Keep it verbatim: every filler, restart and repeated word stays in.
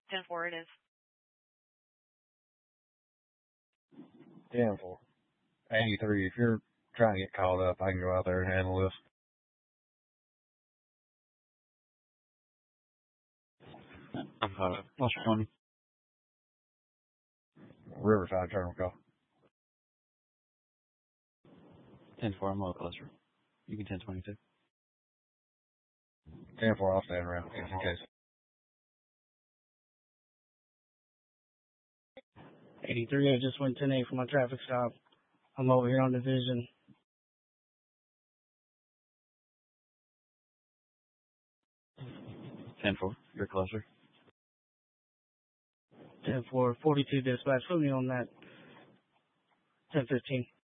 ten four it is. ten four. eighty-three, if you're trying to get caught up, I can go out there and handle this. I'm caught up. What's your twenty? Riverside terminal call. ten four, I'm a little closer. You can ten twenty-two. ten four, I'll stand around just in case. eighty-three, I just went ten eight for my traffic stop. I'm over here on Division. ten four, you're closer. ten four, forty-two dispatch, put me on that ten fifteen.